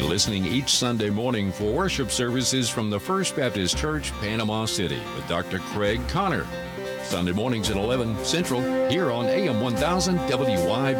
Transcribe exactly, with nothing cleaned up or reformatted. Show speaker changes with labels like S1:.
S1: listening each Sunday morning for worship services from the First Baptist Church, Panama City, with Doctor Craig Connor. Sunday mornings at eleven Central, here on A M one thousand W Y